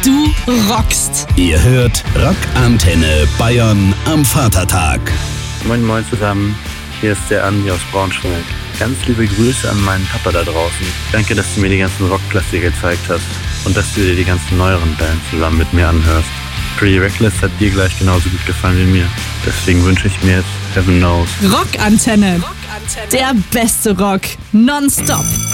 Du rockst. Ihr hört Rockantenne Bayern am Vatertag. Moin Moin zusammen, hier ist der Andi aus Braunschweig. Ganz liebe Grüße an meinen Papa da draußen. Danke, dass du mir die ganzen Rockklassiker gezeigt hast und dass du dir die ganzen neueren Bands zusammen mit mir anhörst. Pretty Reckless hat dir gleich genauso gut gefallen wie mir. Deswegen wünsche ich mir jetzt Heaven Knows. Rockantenne. Der beste Rock. Nonstop.